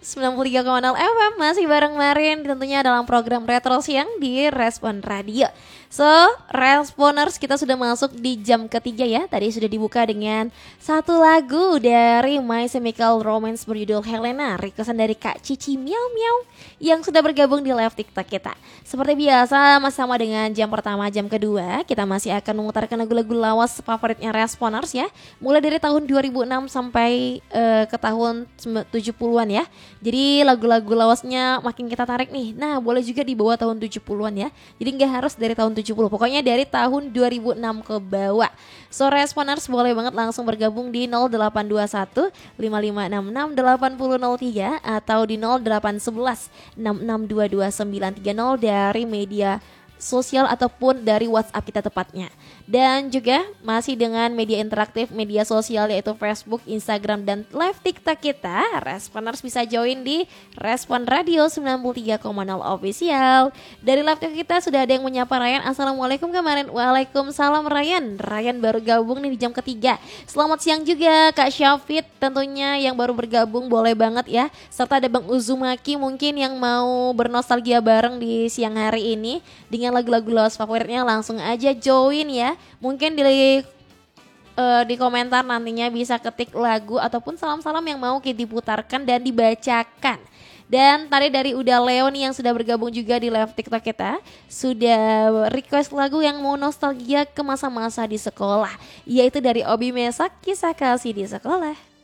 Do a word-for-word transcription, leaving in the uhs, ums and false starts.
sembilan puluh tiga koma nol F M masih bareng Marin tentunya dalam program Retro Siang di Respon Radio. So, Responers kita sudah masuk di jam ketiga ya. Tadi sudah dibuka dengan satu lagu dari My Chemical Romance berjudul Helena, requestan dari Kak Cici Miau Miau yang sudah bergabung di live TikTok kita. Seperti biasa, masih sama dengan jam pertama, jam kedua, kita masih akan memutarkan lagu-lagu lawas favoritnya Responers ya. Mulai dari tahun dua ribu enam sampai uh, ke tahun tujuh puluhan ya. Jadi lagu-lagu lawasnya makin kita tarik nih. Nah, boleh juga di bawah tahun tujuh puluhan ya. Jadi nggak harus dari tahun tujuh puluh, pokoknya dari tahun dua ribu enam ke bawah. So Responers boleh banget langsung bergabung di nol delapan dua satu lima lima enam enam delapan nol nol tiga atau di nol delapan satu satu enam enam dua dua sembilan tiga nol dari media sosial ataupun dari WhatsApp kita tepatnya. Dan juga masih dengan media interaktif, media sosial yaitu Facebook, Instagram, dan live TikTok kita. Responers bisa join di Respon Radio sembilan puluh tiga koma nol Official. Dari live TikTok kita sudah ada yang menyapa Ryan. Assalamualaikum kemarin. Waalaikumsalam Ryan. Ryan baru gabung nih di jam ketiga. Selamat siang juga Kak Syafid tentunya yang baru bergabung, boleh banget ya. Serta ada Bang Uzumaki mungkin yang mau bernostalgia bareng di siang hari ini dengan lagu-lagu lawas favoritnya, langsung aja join ya. Mungkin di uh, di komentar nantinya bisa ketik lagu ataupun salam-salam yang mau kita diputarkan dan dibacakan. Dan tadi dari Uda Leoni yang sudah bergabung juga di live TikTok kita sudah request lagu yang mau nostalgia ke masa-masa di sekolah, yaitu dari Obi Mesak, Kisah Kasih di Sekolah.